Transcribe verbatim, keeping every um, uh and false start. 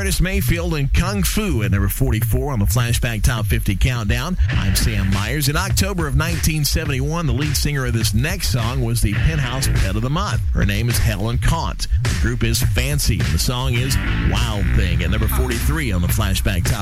Curtis Mayfield and Kung Fu at number forty-four on the Flashback Top fifty Countdown. I'm Sam Myers. In October of nineteen seventy-one, the lead singer of this next song was the Penthouse Pet of the Month. Her name is Helen Kant. The group is Fancy, and the song is Wild Thing at number forty-three on the Flashback Top